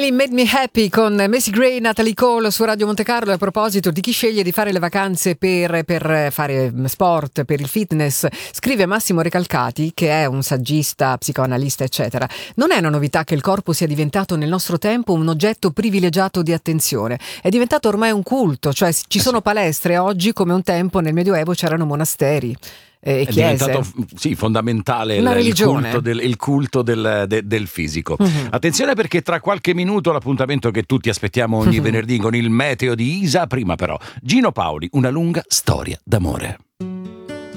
Money Made Me Happy con Macy Gray, Natalie Cole su Radio Monte Carlo. A proposito di chi sceglie di fare le vacanze per fare sport, per il fitness, scrive Massimo Recalcati, che è un saggista, psicoanalista eccetera: non è una novità che il corpo sia diventato nel nostro tempo un oggetto privilegiato di attenzione, è diventato ormai un culto, cioè ci sono palestre oggi come un tempo nel Medioevo c'erano monasteri e chiese. È diventato fondamentale il culto del fisico. Attenzione, perché tra qualche minuto l'appuntamento che tutti aspettiamo ogni venerdì con il meteo di Isa. Prima però Gino Paoli, Una lunga storia d'amore.